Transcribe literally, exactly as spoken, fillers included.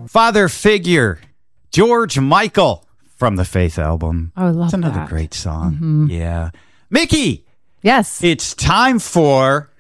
Father Figure, George Michael from the Faith album. Oh, I love It's another that. great song. Yeah. Mickey, Yes. it's time for